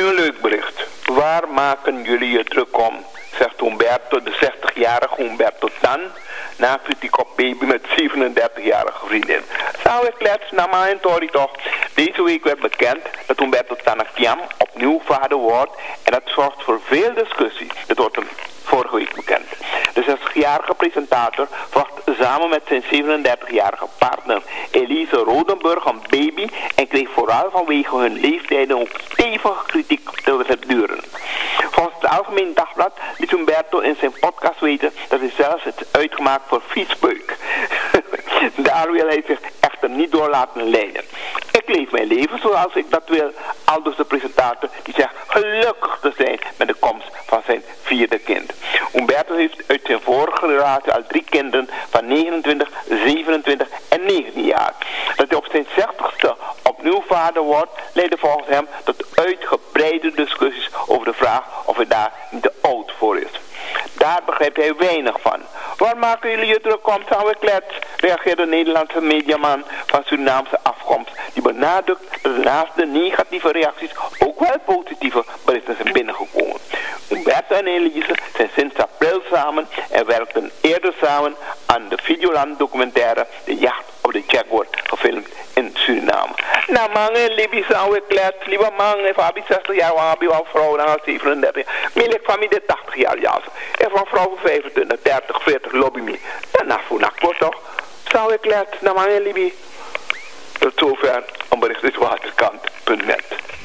Nu een leuk bericht. Waar maken jullie je druk om? Zegt Humberto, de 60-jarige Humberto Tan, na kritiek op baby met 37-jarige vriendin. Zou ik klets naar mijn Tori toch? Deze week werd bekend dat Humberto Tan opnieuw vader wordt en dat zorgt voor veel discussie. Dit wordt hem vorige week bekend. De 60-jarige presentator wacht samen met zijn 37-jarige partner Elise Rodenburg een baby en kreeg vooral vanwege hun leeftijden ook stevige kritiek terwijl het duren. Volgens het Algemeen Dagblad liet Humberto in zijn podcast weten dat hij zelfs het uitgemaakt voor viespeuk. Daar wil hij zich echter niet door laten leiden. Ik leef mijn leven zoals ik dat wil, aldus de presentator die zegt gelukkig te zijn met de komst van zijn vierde kind. Humberto heeft uit zijn vorige relatie al 3 kinderen van 29, 27 en 19 jaar. Dat hij op zijn 60ste opnieuw vader wordt, leidde volgens hem tot uitgebreide discussies over de vraag of hij daar niet te oud voor is. Daar begrijpt hij weinig van. Waar maken jullie je druk om, zou ik klets? Reageerde de Nederlandse mediaman van Surinaamse afkomst, die benadrukt dat naast de negatieve reacties ook wel positieve berichten zijn binnengekomen. Humberto en Elise zijn sinds april samen en werkten eerder samen aan de Videoland documentaire De Jacht op de Jaguar, gefilmd in Suriname. Nou man, Libby zou ik klets, lieve man, Fabi 60 jaar, Wabi van vrouw dan 37 jaar. Milik van mij de 80 jaar, ja. En van vrouw van 25, 30, 40, lobby me. En na voor nakort toch? Zou ik klets, nou man, Libby. Tot zover, een bericht is waterkant.net.